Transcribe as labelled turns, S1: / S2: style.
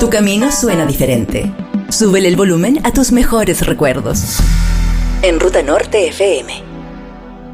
S1: Tu camino suena diferente. Súbele el volumen a tus mejores recuerdos. En Ruta Norte FM.